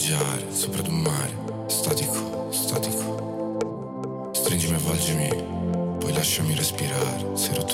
viaggiare sopra ad un mare statico, statico. Stringimi, avvolgimi, poi lasciami respirare. Sei rotto